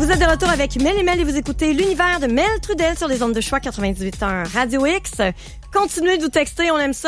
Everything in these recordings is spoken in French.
Vous êtes de retour avec Mel et Mel et vous écoutez l'univers de Mel Trudel sur les ondes de choix 98.1 Radio X. Continuez de vous texter, on aime ça,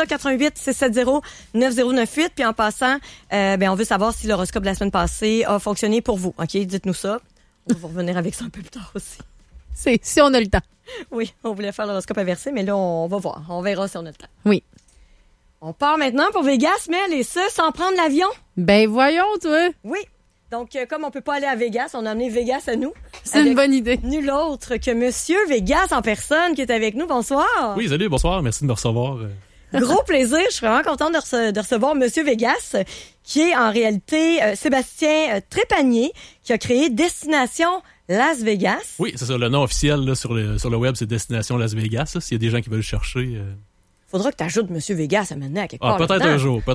88-670-9098. Puis en passant, on veut savoir si l'horoscope de la semaine passée a fonctionné pour vous. OK, dites-nous ça. On va revenir avec ça un peu plus tard aussi. Si on a le temps. Oui, on voulait faire l'horoscope inversé, mais là, on va voir. On verra si on a le temps. Oui. On part maintenant pour Vegas, Mel, et ça, sans prendre l'avion. Ben voyons, toi. Oui. Donc, comme on peut pas aller à Vegas, on a amené Vegas à nous. C'est une bonne idée. Nul autre que Monsieur Vegas en personne qui est avec nous. Bonsoir. Oui, salut, bonsoir. Merci de me recevoir. Gros plaisir. Je suis vraiment contente de recevoir Monsieur Vegas, qui est en réalité Sébastien Trépanier, qui a créé Destination Las Vegas. Oui, c'est ça. Le nom officiel là, sur le web, c'est Destination Las Vegas. Là, s'il y a des gens qui veulent chercher... Faudra que tu ajoutes Monsieur Vegas à mener à quelque part. Peut-être un jour.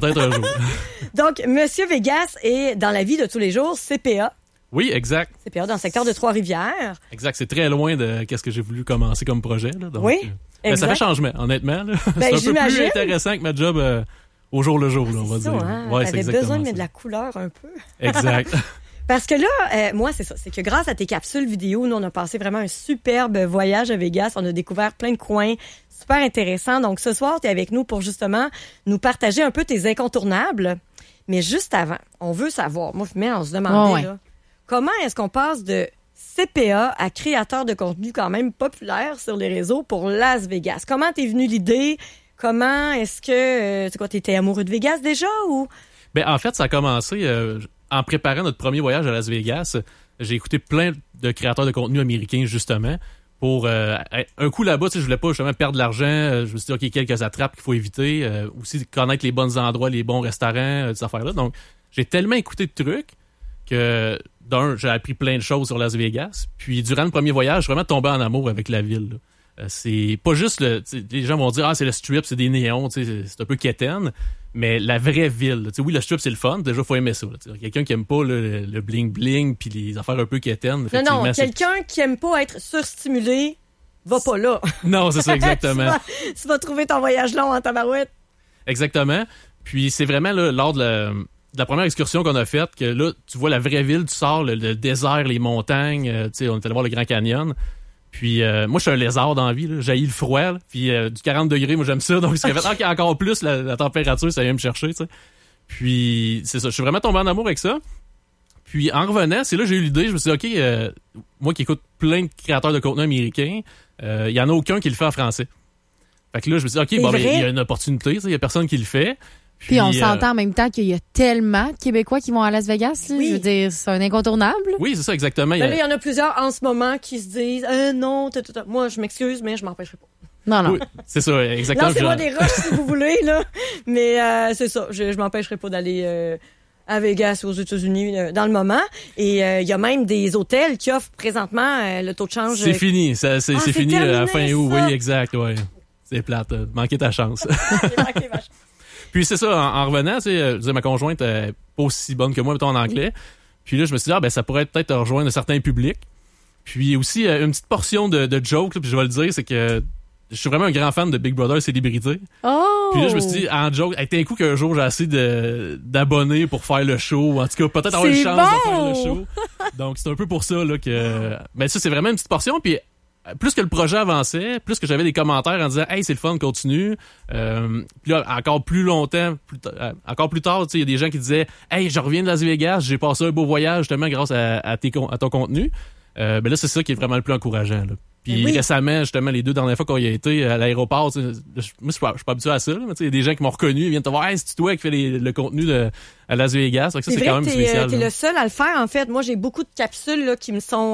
Donc, Monsieur Vegas est, dans la vie de tous les jours, CPA. Oui, exact. CPA dans le secteur de Trois-Rivières. Exact. C'est très loin de ce que j'ai voulu commencer comme projet. Là, donc, oui, exact. Ça fait changement, honnêtement. Là. Ben, c'est un peu plus intéressant que ma job au jour le jour, là, on va dire. Hein? Ouais, t'avais besoin de mettre de la couleur un peu. Exact. Parce que là, moi, c'est ça. C'est que grâce à tes capsules vidéo, nous, on a passé vraiment un superbe voyage à Vegas. On a découvert plein de coins super intéressants. Donc, ce soir, tu es avec nous pour justement nous partager un peu tes incontournables. Mais juste avant, on veut savoir, moi, on se demandait, là, comment est-ce qu'on passe de CPA à créateur de contenu quand même populaire sur les réseaux pour Las Vegas? Comment t'es venu l'idée? Comment est-ce que, t'étais amoureux de Vegas déjà ou? Ben, en fait, ça a commencé en préparant notre premier voyage à Las Vegas. J'ai écouté plein de créateurs de contenu américains, justement, pour un coup là-bas, je voulais pas justement perdre de l'argent. Je me suis dit, OK, quelques attrapes qu'il faut éviter. Aussi, connaître les bons endroits, les bons restaurants, ces affaires-là. Donc, j'ai tellement écouté de trucs que, j'ai appris plein de choses sur Las Vegas. Puis, durant le premier voyage, je suis vraiment tombé en amour avec la ville. C'est pas juste les gens vont dire, c'est le strip, c'est des néons, c'est un peu quétaine. Mais la vraie ville, oui, le strip, c'est le fun. Déjà, faut aimer ça. Quelqu'un qui aime pas le bling-bling puis les affaires un peu quétaines. Non, quelqu'un qui aime pas être surstimulé va pas là. Non, c'est ça, exactement. tu vas trouver ton voyage long en tabarouette. Exactement. Puis c'est vraiment là, lors de la première excursion qu'on a faite que là, tu vois la vraie ville, tu sors le désert, les montagnes. On est allé voir le Grand Canyon. Puis moi, je suis un lézard dans la vie. J'haïs le froid. Là. Puis du 40 degrés, moi, j'aime ça. Donc, ce qui fait encore plus la température, ça vient me chercher. T'sais. Puis c'est ça. Je suis vraiment tombé en amour avec ça. Puis en revenant, c'est là que j'ai eu l'idée. Je me suis dit, OK, moi qui écoute plein de créateurs de contenu américains, il y en a aucun qui le fait en français. Fait que là, je me suis dit, OK, il y a une opportunité. Il y a personne qui le fait. Puis on s'entend en même temps qu'il y a tellement de Québécois qui vont à Las Vegas. Oui. Je veux dire, c'est un incontournable. Oui, c'est ça, exactement. Là, il y en a plusieurs en ce moment qui se disent non, moi, je m'excuse, mais je m'empêcherai pas. Non. Oui, c'est ça, exactement. Lancez-moi des roches si vous voulez, là. Mais c'est ça, je m'empêcherai pas d'aller à Vegas, aux États-Unis, dans le moment. Et il y a même des hôtels qui offrent présentement le taux de change. C'est fini, c'est fini terminé, à fin août. ça. Oui, exact, ouais. C'est plate, manquer ta chance. Manqué ma chance. Puis c'est ça, en revenant, ma conjointe est pas aussi bonne que moi, mettons, en anglais. Puis là, je me suis dit, ça pourrait peut-être rejoindre certains publics. Puis aussi, une petite portion de joke, là, puis je vais le dire, c'est que je suis vraiment un grand fan de Big Brother Célébrité. Oh! Puis là, je me suis dit, en joke, t'as un coup qu'un jour, j'ai assez d'abonnés pour faire le show. En tout cas, peut-être avoir une chance de faire le show. Donc, c'est un peu pour ça là que... Ben ça, c'est vraiment une petite portion, puis... Plus que le projet avançait, plus que j'avais des commentaires en disant « Hey, c'est le fun, continue. » Puis là, encore plus longtemps, encore plus tard, il y a des gens qui disaient « Hey, je reviens de Las Vegas, j'ai passé un beau voyage justement grâce à ton contenu. » Ben là, c'est ça qui est vraiment le plus encourageant. Là. Puis récemment, justement, les 2 dernières fois qu'on y a été à l'aéroport, moi, je suis pas habitué à ça. Il y a des gens qui m'ont reconnu, ils viennent te voir « Hey, c'est toi qui fais le contenu à Las Vegas. » Ça, c'est quand même spécial. T'es le seul à le faire, en fait. Moi, j'ai beaucoup de capsules là, qui me sont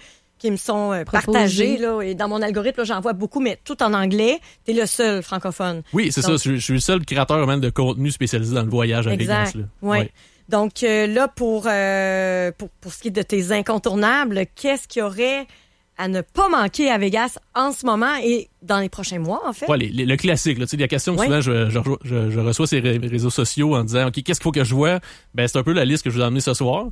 partagés, là, et dans mon algorithme, là, j'en vois beaucoup, mais tout en anglais. T'es le seul francophone. Oui, c'est ça. Je suis le seul créateur même de contenu spécialisé dans le voyage à Vegas. Oui. Ouais. Donc là, pour ce qui est de tes incontournables, qu'est-ce qu'il y aurait à ne pas manquer à Vegas en ce moment et dans les prochains mois, en fait? Ouais, le classique. Là, la question que souvent je reçois sur les réseaux sociaux en disant « OK, qu'est-ce qu'il faut que je vois? » Ben, c'est un peu la liste que je vous ai amenée ce soir.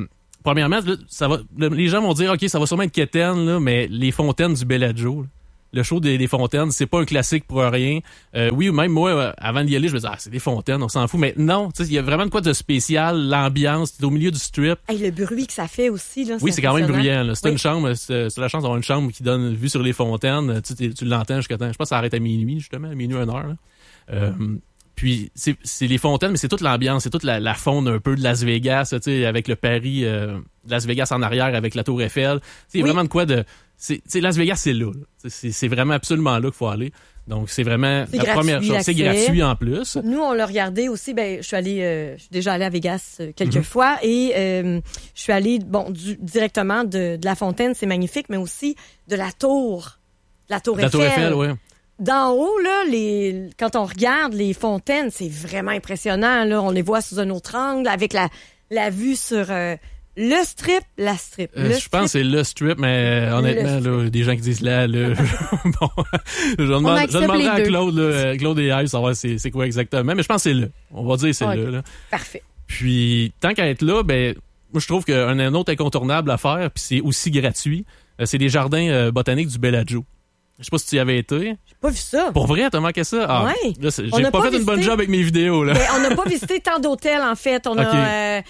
Premièrement, les gens vont dire « OK, ça va sûrement être quétaine, là, mais les fontaines du Bellagio, là, le show des fontaines, c'est pas un classique pour rien. Oui, même moi, avant d'y aller, je me disais, c'est des fontaines, on s'en fout. Mais non, il y a vraiment de quoi de spécial, l'ambiance, t'es au milieu du strip. Hey, le bruit que ça fait aussi, là. Oui, c'est quand même bruyant, là. C'est une chambre, c'est la chance d'avoir une chambre qui donne vue sur les fontaines. Tu l'entends jusqu'à temps. Je pense que ça arrête à minuit, justement, à minuit, 1h, là. Puis c'est les fontaines, mais c'est toute l'ambiance, c'est toute la faune un peu de Las Vegas, tu sais, avec le Paris, Las Vegas en arrière, avec la Tour Eiffel. Il y a vraiment de quoi de... Las Vegas, c'est là. C'est vraiment absolument là qu'il faut aller. Donc, c'est vraiment la première chose. C'est gratuit en plus. Nous, on l'a regardé aussi. Je suis déjà allée à Vegas quelques fois et je suis allée, directement de la fontaine, c'est magnifique, mais aussi de la tour. La Tour Eiffel. La Tour Eiffel, oui. D'en haut, là, quand on regarde les fontaines, c'est vraiment impressionnant. Là, on les voit sous un autre angle avec la vue sur le strip, la strip. Je pense que c'est le strip, mais honnêtement, là, des gens qui disent là, bon, je demanderai à Claude, là, Claude et Ives, savoir c'est quoi exactement. Mais je pense que c'est là. On va dire c'est là. Parfait. Puis tant qu'à être là, moi je trouve qu'un autre incontournable à faire, puis c'est aussi gratuit, c'est les jardins botaniques du Bellagio. Je sais pas si tu y avais été. J'ai pas vu ça. Pour vrai, t'as manqué ça? Ah, ouais. Là, j'ai pas fait une bonne job avec mes vidéos, là. On n'a pas visité tant d'hôtels, en fait. On a,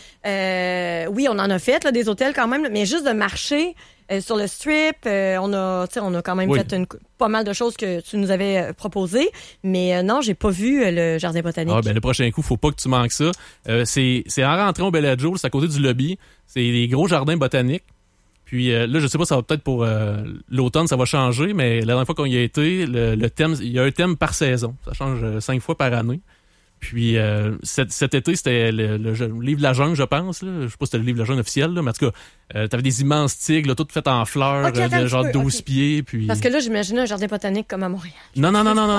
oui, on en a fait, là, des hôtels quand même, mais juste de marcher sur le strip, on a quand même fait pas mal de choses que tu nous avais proposées. Mais non, j'ai pas vu le jardin botanique. Le prochain coup, faut pas que tu manques ça. C'est en rentrant au Bellagio, c'est à côté du lobby. C'est des gros jardins botaniques. Puis là, je sais pas, ça va peut-être pour l'automne, ça va changer, mais la dernière fois qu'on y a été, le thème, il y a un thème par saison. Ça change 5 fois par année. Puis cet été, c'était le livre de la jungle, je pense. Là. Je sais pas si c'était le livre de la jungle officiel, là, mais en tout cas, t'avais des immenses tigres, là, toutes faites en fleurs, de genre 12 pieds. Puis... Parce que là, j'imaginais un jardin botanique comme à Montréal. Non.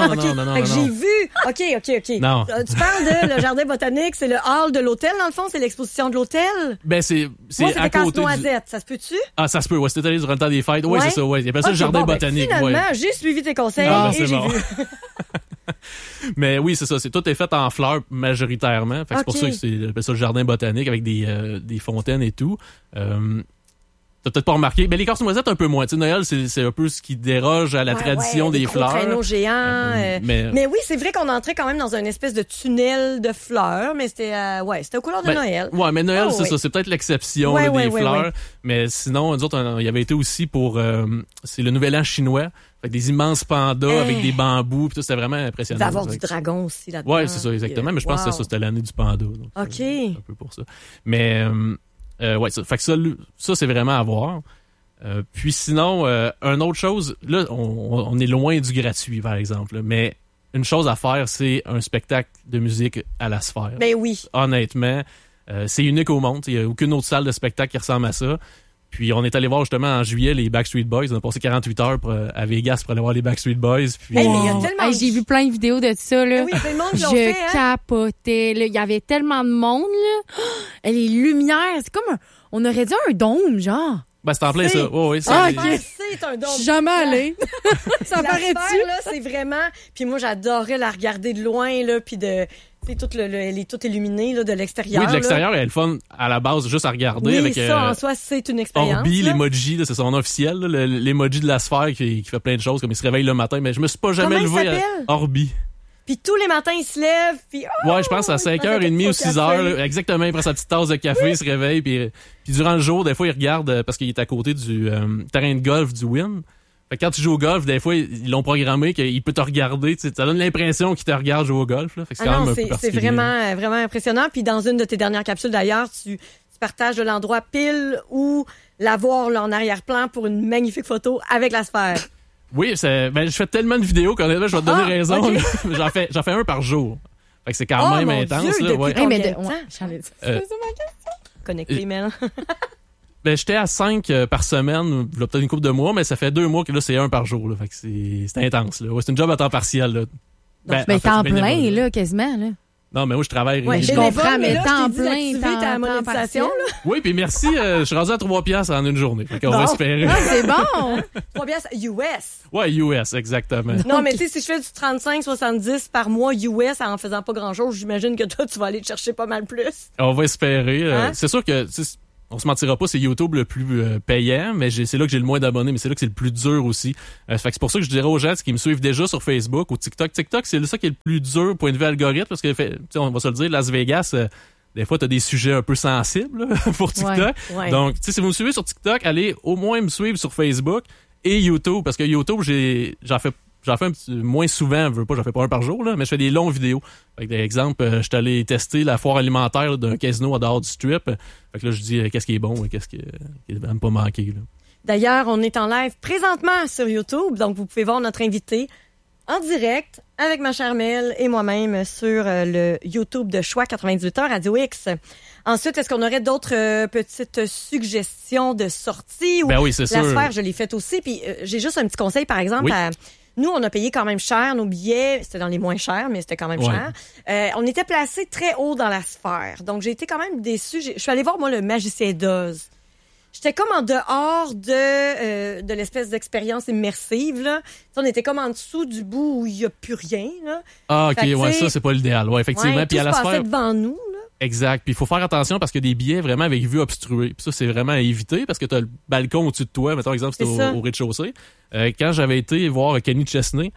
J'ai vu. OK. Non. Tu parles de le jardin botanique, c'est le hall de l'hôtel, dans le fond? C'est l'exposition de l'hôtel? C'est moi, à côté Noisette. Ça se peut-tu? Ah, ça se peut. Ouais, c'était allé durant le temps des fêtes. Oui, c'est ça. Ouais. Il appelle ça le jardin botanique. Finalement, j'ai suivi tes conseils et j'ai vu. Mais oui, c'est ça. Tout est fait en fleurs majoritairement. Fait que c'est pour ça que c'est ça le jardin botanique avec des fontaines et tout. T'as peut-être pas remarqué. Mais les corses noisettes, un peu moins. Tu sais, Noël, c'est un peu ce qui déroge à la tradition des fleurs. Traîneaux géants. Mais oui, c'est vrai qu'on entrait quand même dans une espèce de tunnel de fleurs, mais c'était aux couleurs de Noël. Ouais, mais Noël, c'est ça. C'est peut-être l'exception des fleurs. Mais sinon, nous autres, on y avait été aussi pour c'est le Nouvel An chinois. Fait des immenses pandas avec des bambous. Puis c'était vraiment impressionnant. Il va y avoir du dragon aussi là-dedans. Ouais, c'est ça, exactement. Mais je pense que c'était l'année du panda. Donc, OK. Un peu pour ça. Mais fait que ça c'est vraiment à voir. Puis sinon, une autre chose, là, on est loin du gratuit, par exemple. Mais une chose à faire, c'est un spectacle de musique à la Sphère. Ben oui. Honnêtement, c'est unique au monde. Il n'y a aucune autre salle de spectacle qui ressemble à ça. Puis on est allé voir justement en juillet les Backstreet Boys. On a passé 48 heures à Vegas pour aller voir les Backstreet Boys. Puis... mais il y a tellement j'ai vu plein de vidéos de ça. Là. Oui, il y a tellement de gens fait, hein? Capotais. Là. Il y avait tellement de monde. Là. Et les lumières, c'est comme on aurait dit un dôme, genre. C'est en plein ça. Oui, c'est un dôme. Je suis jamais allée. Ça paraît-tu? Là, c'est vraiment... Puis moi, j'adorais la regarder de loin, là, puis de... C'est elle est toute illuminée là, de l'extérieur. Oui, de l'extérieur, elle est le fun à la base juste à regarder. Oui, avec, ça, en soi, c'est une expérience. Orbi, l'emoji, c'est son nom officiel, là, l'emoji de la sphère qui fait plein de choses, comme il se réveille le matin, mais je me suis pas jamais levé à Orbi. Puis tous les matins, il se lève, puis... Ouais, je pense à 5h30 ou 6h, exactement, il prend sa petite tasse de café, il se réveille, puis durant le jour, des fois, il regarde, parce qu'il est à côté du terrain de golf du Wynn. Fait que quand tu joues au golf, des fois, ils l'ont programmé qu'il peut te regarder. Ça donne l'impression qu'il te regarde jouer au golf. Là. Fait que c'est quand même un peu particulier. C'est vraiment impressionnant. Puis dans une de tes dernières capsules, d'ailleurs, tu partages de l'endroit pile où la voir là, en arrière-plan pour une magnifique photo avec la Sphère. Oui, je fais tellement de vidéos qu'en effet, je vais te donner raison. Okay. J'en fais un par jour. Fait que c'est quand même intense. Dieu, là, ouais. Hey, mais connecté, Mel. J'étais à 5 par semaine, peut-être une couple de mois, mais ça fait 2 mois que là, c'est 1 par jour. Là, fait que c'est intense. Là. Ouais, c'est une job à temps partiel. Là. Temps plein, là, quasiment. Là. Non, mais moi, je travaille. Ouais, je comprends, mais temps plein, ta monétisation, là. Oui, puis merci. Je suis rendu à 3 piastres en une journée. Fait qu'on va espérer. Ah, c'est bon! 3 piastres US. Ouais, US, exactement. Non, mais tu sais, si je fais du 35-70 par mois US en faisant pas grand-chose, j'imagine que toi, tu vas aller te chercher pas mal plus. On va espérer. C'est sûr que... on se mentira pas, c'est YouTube le plus payant, mais c'est là que j'ai le moins d'abonnés, mais c'est là que c'est le plus dur aussi. Fait que c'est pour ça que je dirais aux gens qui me suivent déjà sur Facebook ou TikTok. TikTok, c'est ça qui est le plus dur point de vue algorithme, parce que on va se le dire, Las Vegas, des fois, t'as des sujets un peu sensibles là, pour TikTok. Ouais. Donc, si vous me suivez sur TikTok, allez au moins me suivre sur Facebook et YouTube, parce que YouTube, j'en fais un petit, moins souvent, j'en fais pas un par jour, là, mais je fais des longues vidéos. Fait que, par exemple, je suis allé tester la foire alimentaire là, d'un casino à dehors du strip. Fait que là, je dis qu'est-ce qui est bon et qu'est-ce qui va me pas manquer. Là. D'ailleurs, on est en live présentement sur YouTube, donc vous pouvez voir notre invité en direct avec ma chère Mel et moi-même sur le YouTube de Choix 98.1 Radio X. Ensuite, est-ce qu'on aurait d'autres petites suggestions de sorties? Ben oui, c'est sûr. La sphère, je l'ai faite aussi. Puis j'ai juste un petit conseil, par exemple, oui. Nous, on a payé quand même cher nos billets. C'était dans les moins chers, mais c'était quand même cher. On était placés très haut dans la sphère. Donc, j'ai été quand même déçue. Je suis allée voir, moi, le Magicien d'Oz. J'étais comme en dehors de l'espèce d'expérience immersive. Là. On était comme en dessous du bout où il n'y a plus rien. Là. Ah, OK, ouais, ça, c'est pas l'idéal. Ouais, effectivement. Ouais, puis à la se passait sphère devant nous. Là. Exact. Puis il faut faire attention parce que des billets vraiment avec vue obstruée. Puis ça, c'est vraiment à éviter parce que tu as le balcon au-dessus de toi. Mettons, exemple, c'était au rez-de-chaussée. Quand j'avais été voir Kenny Chesney,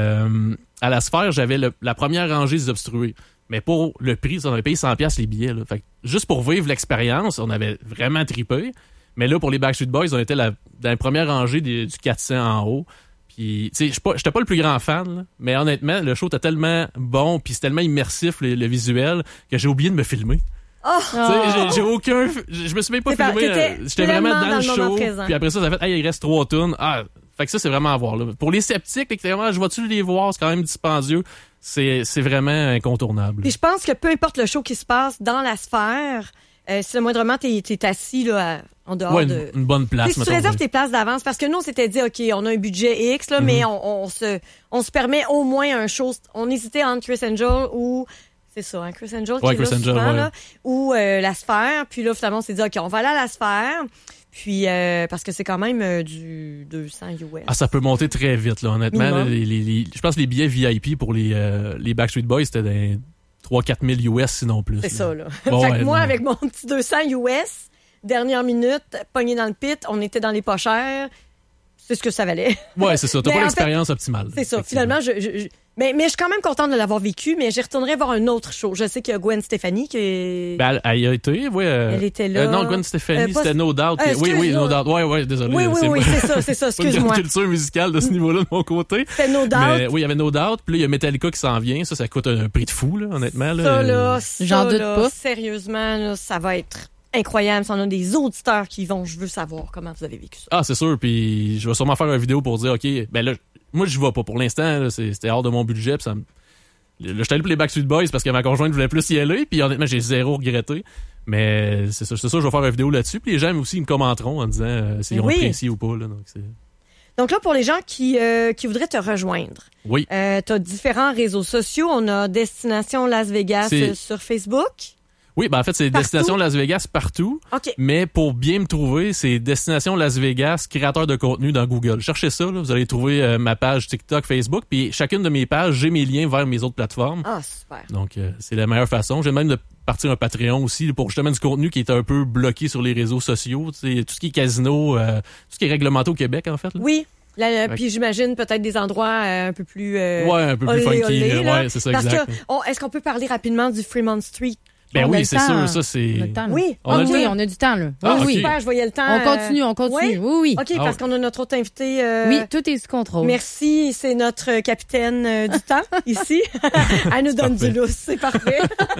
à la sphère, j'avais la première rangée des obstrués. Mais pour le prix, on avait payé 100$ les billets. Là. Fait que juste pour vivre l'expérience, on avait vraiment trippé. Mais là, pour les Backstreet Boys, on était dans la première rangée du 400 en haut. Puis, tu sais, j'étais pas le plus grand fan, là, mais honnêtement, le show était tellement bon, puis c'est tellement immersif, le visuel, que j'ai oublié de me filmer. Oh! Tu sais, j'ai aucun... Je me suis même pas filmé. J'étais vraiment dans le show. Puis après ça a fait, hey, il reste 3 tunes. Ah, fait que ça, c'est vraiment à voir. Là. Pour les sceptiques, je vais-tu les voir? C'est quand même dispendieux. C'est vraiment incontournable. Puis je pense que peu importe le show qui se passe dans la sphère, si le moindrement t'es assis là, en dehors de... une bonne place. Si tu réserves tes places d'avance, parce que nous, on s'était dit, OK, on a un budget X, là, mais on se permet au moins un show. On hésitait entre Chris Angel ou... C'est ça, hein, Chris Angel qui est là souvent, là, ou la sphère. Puis là, finalement, on s'est dit, OK, on va aller à la sphère. Puis, parce que c'est quand même du 200 US. Ah, ça peut monter très vite, là, honnêtement. Là, je pense que les billets VIP pour les Backstreet Boys, c'était dans 3-4 000 US, sinon plus. C'est ça, là. Bon, fait que moi, avec mon petit 200 US, dernière minute, pogné dans le pit, on était dans les pas chers. C'est ce que ça valait. Ouais, c'est ça. T'as pas l'expérience optimale. C'est ça. Finalement, mais je suis quand même contente de l'avoir vécu, mais j'y retournerai voir un autre show. Je sais qu'il y a Gwen Stefani qui est... Ben, elle y a été, oui. Elle était là. Non, Gwen Stefani, c'était No Doubt. Oui, No Doubt. Ouais, désolé. Oui, c'est ça, excuse-moi. Une culture musicale de ce niveau-là de mon côté. C'était No Doubt. Mais, oui, il y avait No Doubt. Puis là, il y a Metallica qui s'en vient. Ça coûte un prix de fou, là, honnêtement. Là, j'en doute pas. Sérieusement, là, ça va être... incroyable. Si on a des auditeurs qui vont, je veux savoir comment vous avez vécu ça. Ah, c'est sûr. Puis je vais sûrement faire une vidéo pour dire, OK, ben là, moi, je vais pas. Pour l'instant, là, c'était hors de mon budget. Puis là, j'étais allé pour les Backstreet Boys parce que ma conjointe voulait plus y aller. Puis honnêtement, j'ai zéro regretté. Mais c'est ça, je vais faire une vidéo là-dessus. Puis les gens aussi, ils me commenteront en disant s'ils ont apprécié ou pas. Là, donc là, pour les gens qui voudraient te rejoindre, oui. Tu as différents réseaux sociaux. On a Destination Las Vegas sur Facebook. Oui, ben en fait, c'est Destination Las Vegas partout. Okay. Mais pour bien me trouver, c'est Destination Las Vegas, créateur de contenu dans Google. Cherchez ça, là, vous allez trouver ma page TikTok, Facebook. Puis chacune de mes pages, j'ai mes liens vers mes autres plateformes. Ah, super. Donc, c'est la meilleure façon. J'ai même de partir un Patreon aussi pour justement du contenu qui est un peu bloqué sur les réseaux sociaux. Tout ce qui est casino, tout ce qui est réglementé au Québec, en fait. Là. Oui. Puis j'imagine peut-être des endroits un peu plus... un peu plus funky. Ouais, c'est ça, exact. Parce que, est-ce qu'on peut parler rapidement du Fremont Street? Ben oui, c'est sûr, ça c'est... On a le temps, oui, on a du temps, là. Ah, oui. Super, je voyais le temps. On continue. Oui. OK, parce qu'on a notre autre invité. Oui, tout est sous contrôle. Merci, c'est notre capitaine du temps, ici. Elle nous donne du lousse, c'est parfait.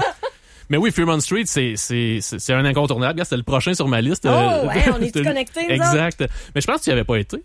Mais oui, Fremont Street, c'est un incontournable. C'était le prochain sur ma liste. Oh, ouais, on est-tu connectés, nous exact. Mais je pense que tu n'y avais pas été.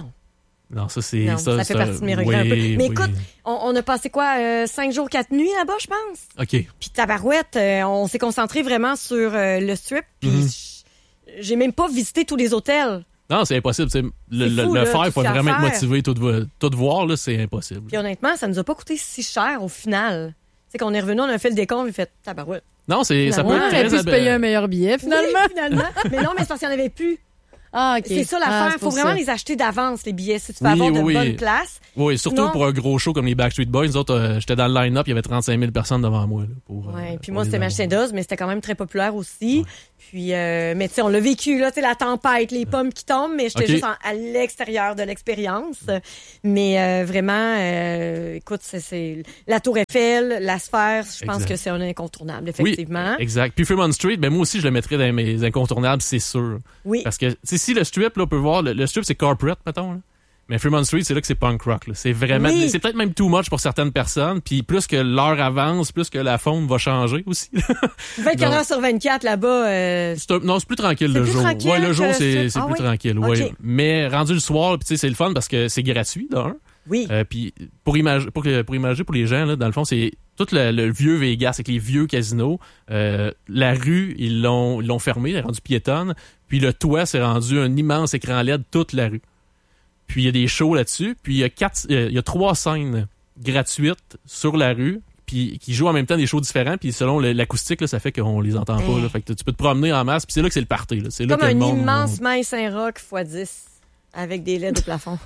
Non, ça c'est... Non, ça fait partie de mes regrets un peu. Mais écoute, on a passé quoi, 5 jours, 4 nuits là-bas, je pense? OK. Puis tabarouette, on s'est concentré vraiment sur le strip, puis j'ai même pas visité tous les hôtels. Non, c'est impossible. Le faire, il faut vraiment être motivé, tout voir, là, c'est impossible. Puis honnêtement, ça nous a pas coûté si cher au final. Tu sais, qu'on est revenu, on a fait le décompte, on a fait tabarouette. Non, ça peut être très... On a pu se payer un meilleur billet, finalement. Oui, finalement. Mais non, mais c'est parce qu'il n'y en avait plus. Ah, OK. C'est ça l'affaire. Il faut vraiment les acheter d'avance, les billets, si tu veux avoir de bonnes places. Oui, surtout pour un gros show comme les Backstreet Boys. Nous autres, j'étais dans le line-up, il y avait 35 000 personnes devant moi. Puis moi, c'était Magicien d'Oz, mais c'était quand même très populaire aussi. Ouais. Puis, mais tu sais, on l'a vécu, là, tu sais, la tempête, les pommes qui tombent, mais j'étais juste à l'extérieur de l'expérience. Mais vraiment, écoute, c'est la Tour Eiffel, la Sphère, je pense que c'est un incontournable, effectivement. Oui, exact. Puis Fremont Street, ben moi aussi, je le mettrais dans mes incontournables, c'est sûr. Oui. Parce que, tu sais, si le strip, là, on peut voir, le strip, c'est corporate, mettons, là. Mais Fremont Street, c'est là que c'est punk rock. Là. C'est vraiment, c'est peut-être même too much pour certaines personnes. Puis plus que l'heure avance, plus que la faune va changer aussi. 24 heures sur 24 là-bas. Non, c'est plus tranquille le jour. Tranquille, ouais, le jour c'est plus tranquille. Okay. Ouais. Mais rendu le soir, tu sais, c'est le fun parce que c'est gratuit d'un. Oui. Puis pour imaginer pour les gens là, dans le fond, c'est tout le vieux Vegas avec les vieux casinos. La rue, ils l'ont fermée, elle est rendue piétonne. Puis le toit, c'est rendu un immense écran LED toute la rue. Puis il y a des shows là-dessus. Puis il y a 3 scènes gratuites sur la rue, puis qui jouent en même temps des shows différents. Puis selon l'acoustique, là, ça fait qu'on les entend pas. Là. Fait que tu peux te promener en masse. Puis c'est là que c'est le party. Là. C'est là comme que un le monde, immense maille Saint-Roch x10 avec des LED au plafond.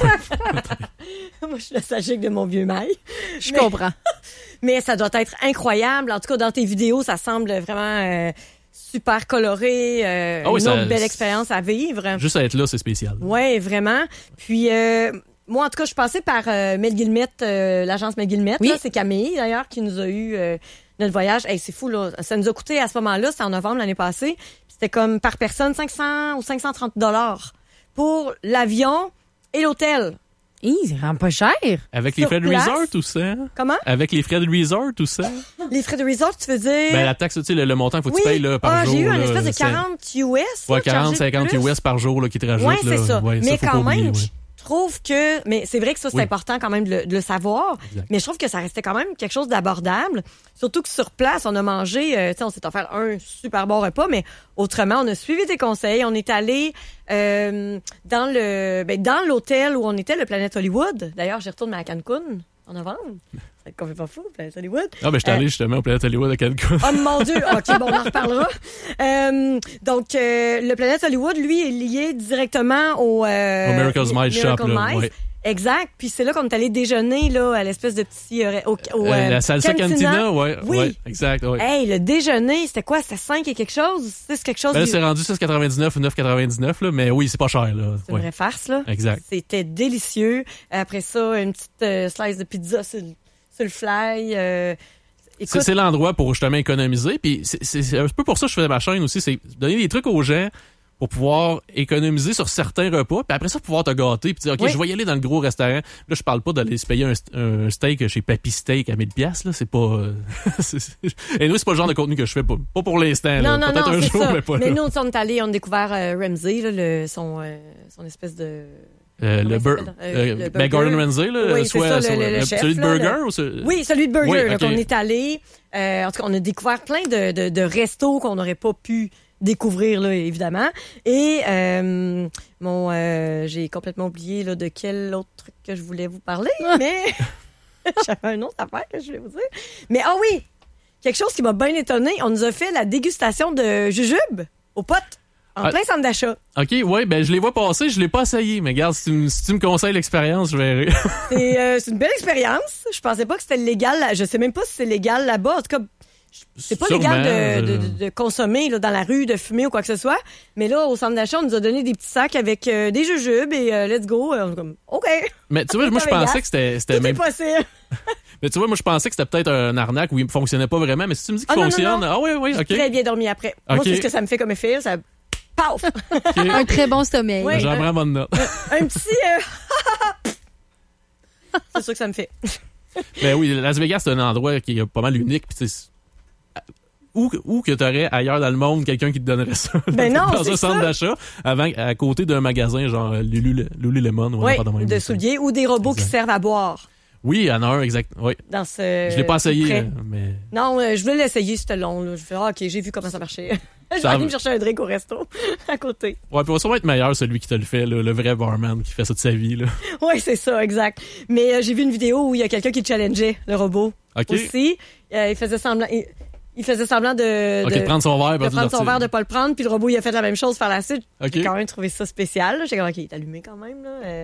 Moi, je suis nostalgique de mon vieux maille. Je comprends. Mais ça doit être incroyable. En tout cas, dans tes vidéos, ça semble vraiment... super coloré, une autre belle expérience à vivre. Juste à être là, c'est spécial. Oui, vraiment. Puis, moi, en tout cas, je suis passée par Mel Guillemette, l'agence Mel Guillemette. Oui. Là, c'est Camille, d'ailleurs, qui nous a eu notre voyage. Hey, c'est fou, là. Ça nous a coûté à ce moment-là, c'était en novembre l'année passée. C'était comme par personne 500 ou 530 $ pour l'avion et l'hôtel. C'est vraiment pas cher. Avec les frais de resort ou ça? Comment? Avec les frais de resort ou ça? Les frais de resort, tu veux dire? Ben, la taxe, tu sais, le montant qu'il faut que tu payes là, par jour. J'ai eu un là, espèce de 40 US. Ouais, 40, 50 US par jour là, qui te rajoutent. Oui, c'est ça. Ouais, mais ça, quand même, oublier, je trouve que... Mais c'est vrai que ça, c'est important quand même de le savoir. Exact. Mais je trouve que ça restait quand même quelque chose d'abordable. Surtout que sur place, on a mangé... tu sais, on s'est offert un super bon repas, mais autrement, on a suivi tes conseils. On est allé dans l'hôtel où on était, le Planet Hollywood. D'ailleurs, j'y retourne à Cancun en novembre. Ça va être complètement fou, Planet Hollywood. Ah, ben, je suis allé justement au Planet Hollywood à Cancun. Oh mon Dieu! OK, bon, on en reparlera. Donc, le Planet Hollywood, lui, est lié directement au Miracle's Mice Shop. Là, ouais. Exact. Puis c'est là qu'on est allé déjeuner là, à l'espèce de petit... la Salsa Cantina, ouais. Oui. Ouais, exact. Ouais. Hey, le déjeuner, c'était quoi? C'était 5 et quelque chose? 6 quelque chose? Ben là, c'est rendu 6,99 ou 9,99, là, mais oui, c'est pas cher. Là. C'est une vraie farce, là. Exact. C'était délicieux. Après ça, une petite slice de pizza sur le fly. Écoute, c'est l'endroit pour justement économiser. Puis c'est un peu pour ça que je fais ma chaîne aussi, c'est donner des trucs aux gens pour pouvoir économiser sur certains repas, puis après ça, pouvoir te gâter, puis dire, OK, je vais y aller dans le gros restaurant. Là, je parle pas d'aller se payer un steak chez Papy Steak à 1000$, là, c'est pas... Et nous, c'est pas le genre de contenu que je fais, pas pour l'instant. Non, là. Peut-être un jour, ça. mais pas mais là. nous, on est allés, on a découvert Ramsay, là, son espèce de... Gordon Ramsay, là, oui, soit le chef, celui de là, burger ou Oui, celui de burger. Oui, Donc, okay. on est allé. En tout cas, on a découvert plein de restos qu'on n'aurait pas pu découvrir, là, évidemment. Et j'ai complètement oublié là, de quel autre truc que je voulais vous parler, mais j'avais une autre affaire que je voulais vous dire. Mais oui, quelque chose qui m'a bien étonné, on nous a fait la dégustation de jujube aux potes. En plein centre d'achat. OK, ouais, ben je les vois passer, je l'ai pas essayé, mais regarde, si tu me conseilles l'expérience, je verrai. C'est une belle expérience. Je pensais pas que c'était légal. Je sais même pas si c'est légal là-bas. En tout cas, c'est pas Sûrement, légal de consommer là, dans la rue, de fumer ou quoi que ce soit. Mais là, au centre d'achat, on nous a donné des petits sacs avec des jujubes et let's go. On est comme, OK. Mais tu vois, moi, je pensais que c'était même possible. Mais tu vois, moi, je pensais que c'était peut-être un arnaque où il ne fonctionnait pas vraiment. Mais si tu me dis qu'il fonctionne... Non. Ah oui, OK. J'ai très bien dormi après. Okay. Moi, c'est ce que ça me fait comme effet. Ça... Paf! Okay. Un très bon sommeil. Oui, j'en prends bonne note. Un petit... c'est ça que ça me fait. Ben oui, Las Vegas, c'est un endroit qui est pas mal unique. Puis où que t'aurais ailleurs dans le monde quelqu'un qui te donnerait ça dans un centre d'achat à côté d'un magasin genre Lululemon ou pas de souliers ou des robots qui servent à boire. Oui, il y en a un, exact. Oui. Je l'ai pas essayé, mais... Non, je voulais l'essayer, c'était long. Là. Je fais, OK, j'ai vu comment ça marchait. J'ai allé me chercher un drink au resto, à côté. Ouais, puis il va sûrement être meilleur, celui qui te le fait, là, le vrai barman qui fait ça de sa vie. Là. Oui, c'est ça, exact. Mais j'ai vu une vidéo où il y a quelqu'un qui challengeait le robot aussi. Il faisait semblant... Il faisait semblant de prendre son verre, de pas le prendre, puis le robot il a fait la même chose par la suite. Okay. J'ai quand même trouvé ça spécial. J'ai dit, OK, il est allumé quand même. Là.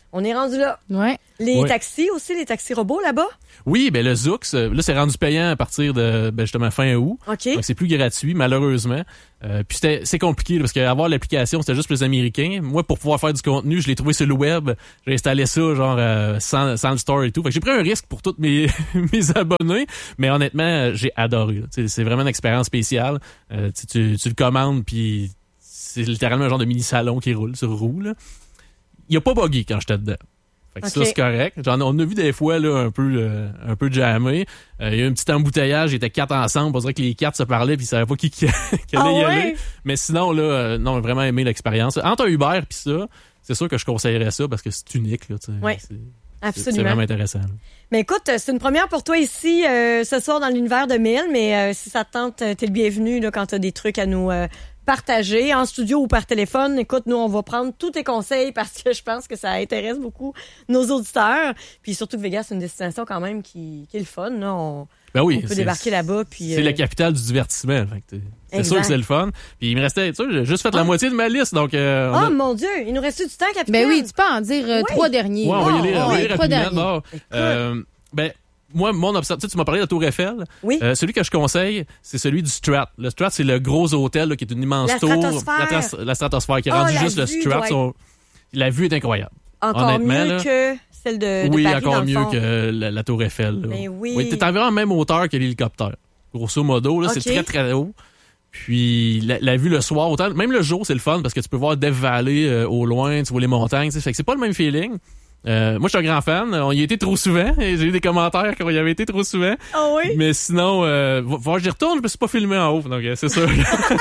On est rendu là. Ouais. Les Ouais. taxis aussi, les taxis robots là-bas? Oui, ben le Zoux, là, c'est rendu payant à partir de justement fin août. OK. Donc, c'est plus gratuit, malheureusement. Puis c'est compliqué là, parce qu'avoir l'application, c'était juste pour les Américains. Moi, pour pouvoir faire du contenu, je l'ai trouvé sur le web. J'ai installé ça genre sans le store et tout. Fait que j'ai pris un risque pour tous mes abonnés. Mais honnêtement, j'ai adoré. Là. C'est vraiment une expérience spéciale. Tu le commandes, puis c'est littéralement un genre de mini-salon qui roule sur roue. Là. Il a pas buggé quand j'étais dedans. Fait que Ok. ça, c'est correct. On a vu des fois là, un peu jammé. Il y a eu un petit embouteillage, ils étaient 4 ensemble. On dirait que les 4 se parlaient puis ils savaient pas qui allait y aller. Mais sinon, là, non, j'ai vraiment aimé l'expérience. Entre un Uber puis ça, c'est sûr que je conseillerais ça parce que c'est unique. Là, Oui, c'est absolument. vraiment intéressant. Là. Mais écoute, c'est une première pour toi ici ce soir dans l'univers de Mille, mais si ça te tente, t'es le bienvenu là, quand t'as des trucs à nous partager en studio ou par téléphone. Écoute, nous, on va prendre tous tes conseils parce que je pense que ça intéresse beaucoup nos auditeurs. Puis surtout que Vegas, c'est une destination quand même qui est le fun. Là. Ben oui, On peut débarquer là-bas. Puis, c'est la capitale du divertissement. Fait que c'est sûr que c'est le fun. Puis il me restait, tu sais, j'ai juste fait la moitié de ma liste. Donc, mon Dieu, il nous reste du temps, capitaine. Ben oui, tu peux en dire 3 derniers. Ouais, on va y aller, Ouais, 3 rapidement. derniers. Ben, moi, mon observation, tu m'as parlé de la Tour Eiffel. Oui. Celui que je conseille, c'est celui du Strat. Le Strat, c'est le gros hôtel là, qui est une immense La tour. stratosphère. La stratosphère, qui est rendu la juste le vue Strat. doit La vue est incroyable. Encore Honnêtement, mieux là, que celle de oui, Paris, encore dans le mieux fond. que la Tour Eiffel. Là. Mais oui. T'es environ à la même hauteur que l'hélicoptère. Grosso modo, là, Ok. c'est très, très haut. Puis la vue le soir, autant, même le jour, c'est le fun parce que tu peux voir Death Valley au loin, tu vois les montagnes. Fait que c'est pas le même feeling. Moi, je suis un grand fan. On y a été trop souvent. Et j'ai eu des commentaires qu'on y avait été trop souvent. Ah oui? Mais sinon, j'y retourne, je me suis pas filmé en haut. Donc, c'est sûr.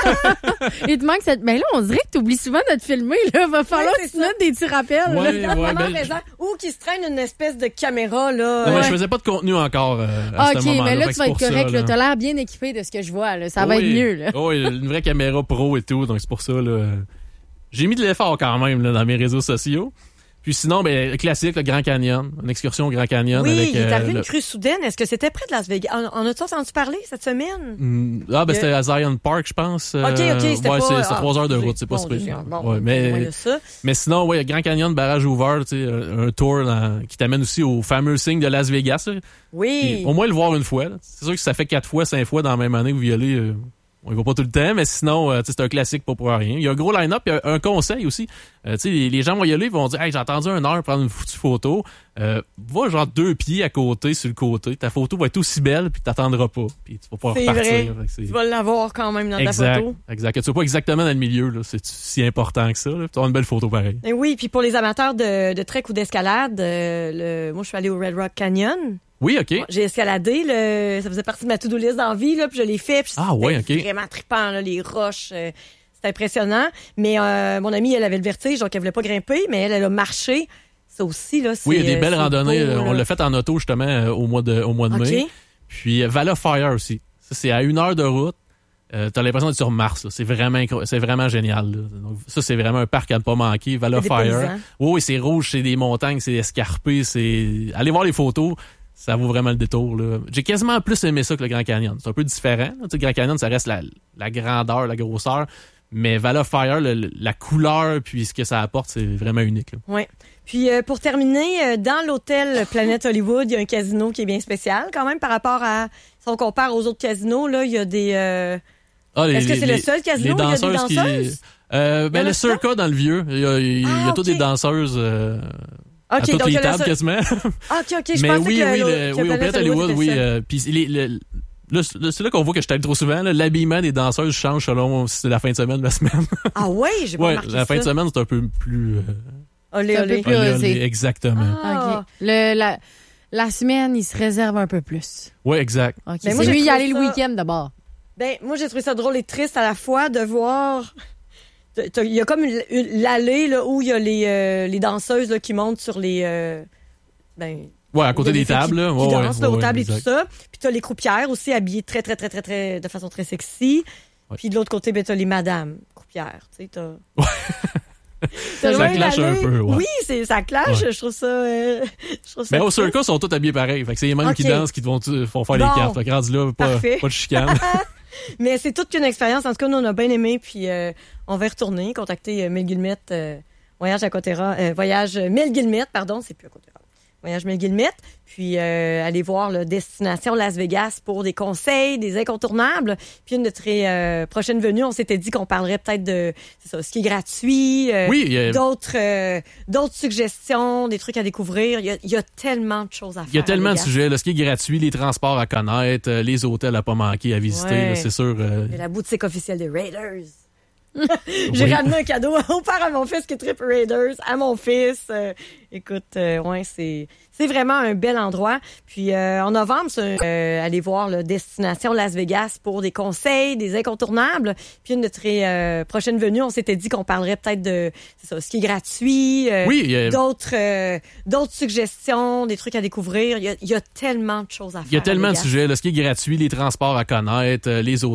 Il te manque cette. Ben là, on dirait que t'oublies souvent de te filmer. Là, va falloir c'est que tu ça. notes des petits rappels. Ouais. C'est vraiment ben, présent. Ou qui se traîne une espèce de caméra, là. Non, mais je faisais pas de contenu encore à OK, ce moment-là. mais là, Fait que tu vas c'est être pour correct. ça, Là, là. t'as l'air bien équipé de ce que je vois. Là. Ça va Oui. être mieux. Là. Oui, une vraie caméra pro et tout. Donc, c'est pour ça, là. J'ai mis de l'effort quand même là, dans mes réseaux sociaux. Puis sinon, ben classique, le Grand Canyon. Une excursion au Grand Canyon. Oui, avec, il est arrivé une crue soudaine. Est-ce que c'était près de Las Vegas? En as-tu entendu parler cette semaine? C'était à Zion Park, je pense. OK, c'était pas... c'est 3 heures de route, c'est pas bon, super. Bon, Ouais, mais ça. sinon, ouais, Grand Canyon, barrage ouvert, tu sais, un tour qui t'amène aussi au fameux signe de Las Vegas. Là. Oui. Puis, au moins le voir une fois. Là. C'est sûr que si ça fait 4 fois, 5 fois dans la même année que vous y allez, on y va pas tout le temps, mais sinon, c'est un classique pas pour rien. Il y a un gros line-up, il y a un conseil aussi. Tu sais, les gens vont y aller, ils vont dire, hey, j'ai attendu 1 heure prendre une foutue photo. Va genre 2 pieds à côté, sur le côté. Ta photo va être aussi belle, puis t'attendras pas. Puis tu vas pouvoir C'est repartir. vrai. Fait que Tu vas l'avoir quand même dans exact, ta photo. Exact. Que tu sois pas exactement dans le milieu, là. C'est si important que ça. Là. Tu vas avoir une belle photo pareil. Et oui, puis pour les amateurs de trek ou d'escalade, moi, je suis allée au Red Rock Canyon. Oui, OK. J'ai escaladé, ça faisait partie de ma to-do list d'envie, là, puis je l'ai fait. Puis Ah ouais, c'était OK. vraiment trippant, là, les roches. C'était impressionnant. Mais mon amie, elle avait le vertige, donc elle voulait pas grimper, mais elle a marché. Ça aussi, là, c'est... Oui, il y a des belles c'est randonnées. beau, On là. l'a fait en auto, justement, au mois de mai. OK. Puis Vala Fire aussi. Ça, c'est à 1 heure de route. T'as l'impression d'être sur Mars. Là. C'est vraiment génial. Là. Donc, ça, c'est vraiment un parc à ne pas manquer. Vala C'est des Fire. paysans. Oui, c'est rouge, c'est des montagnes, c'est escarpé. Allez voir les photos. Ça vaut vraiment le détour. Là. J'ai quasiment plus aimé ça que le Grand Canyon. C'est un peu différent. Là. Tu sais, le Grand Canyon, ça reste la grandeur, la grosseur. Mais Vala Fire, la couleur puis ce que ça apporte, c'est vraiment unique. Là. Ouais. Puis pour terminer, dans l'hôtel Planet Hollywood, il y a un casino qui est bien spécial quand même par rapport à... Si on compare aux autres casinos, là, il y a des... Est-ce que c'est le seul casino où il y a des danseuses? Le Circa dans le vieux. Il y a toutes des danceuses... à toutes les tables, quasiment. Ah, OK, je mais pensais oui, que au Planet Hollywood, oui. Puis c'est là qu'on voit que je t'aide trop souvent. Là, l'habillement des danseuses change selon si c'est la fin de semaine ou la semaine. Ah ouais, j'ai pas remarqué ça. La fin de semaine, c'est un peu plus... Olé, C'est un peu olé. plus osé. Exactement. Ah. OK. La semaine, il se réserve un peu plus. Oui, exact. OK. Mais moi, C'est j'ai mieux y trouvé aller le ça- week-end d'abord. Ben, moi, j'ai trouvé ça drôle et triste à la fois de voir... Il y a comme l'allée là, où il y a les danseuses là, qui montent sur les... Ouais, à côté il y a des filles tables. qui là. dansent là, aux tables et tout exact. ça. Puis t'as les croupières aussi habillées très, très, très, très, très, de façon très sexy. Ouais. Puis de l'autre côté, ben, t'as les madames croupières. Tu sais, t'as... Ça loin clash un l'allée. peu, ouais. Oui, ça clash. Ouais. Je trouve ça... Mais au triste. Circa, ils sont tous habillés pareil. Fait que c'est les mêmes Ok. qui dansent qui font faire les Bon. cartes. Fait que rendu là, Parfait. pas de chicane. Mais c'est toute qu'une expérience. En tout cas, nous, on a bien aimé. Puis on va y retourner, contacter Mel Guillemette Voyage à Côte-Nord, voyage Mille-Guillemette, pardon, c'est plus à Côte-Nord. Voyage Mille-Guillemette, puis aller voir le Destination Las Vegas pour des conseils, des incontournables. Puis une de tes prochaines venues, on s'était dit qu'on parlerait peut-être de ce qui est gratuit, d'autres suggestions, des trucs à découvrir. Il y a tellement de choses à faire. Il y a tellement à de Vegas. sujets, là, ce qui est gratuit, les transports à connaître, les hôtels à pas manquer à visiter, Ouais. là, c'est sûr. Et la boutique officielle des Raiders. J'ai ramené un cadeau au père à mon fils qui tripe Raiders, à mon fils. Écoute, ouais, c'est vraiment un bel endroit. Puis en novembre, aller voir le Destination Las Vegas pour des conseils, des incontournables. Puis une de tes prochaines venues, on s'était dit qu'on parlerait peut-être de ce qui est gratuit, d'autres suggestions, des trucs à découvrir. Il y a tellement de choses à faire. Il y a tellement à de Vegas. sujets, là, ce qui est gratuit, les transports à connaître, les hôtels